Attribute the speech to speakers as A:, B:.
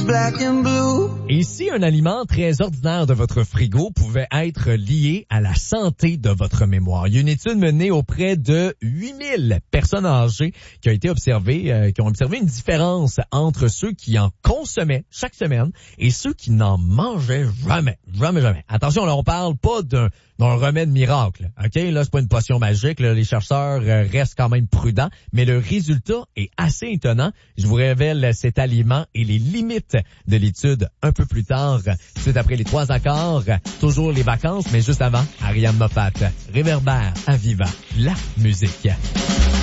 A: black and blue.
B: Et si un aliment très ordinaire de votre frigo pouvait être lié à la santé de votre mémoire? Il y a une étude menée auprès de 8000 personnes âgées qui ont observé une différence entre ceux qui en consommaient chaque semaine et ceux qui n'en mangeaient jamais. Attention, là, on parle pas d'un remède miracle. OK? Là, c'est pas une potion magique. Là, les chercheurs restent quand même prudents, mais le résultat est assez étonnant. Je vous révèle cet aliment et les limites de l'étude un peu plus tard. Suite après les 3 accords, toujours les vacances, mais juste avant, Ariane Moffat, Réverbère à Viva, la musique.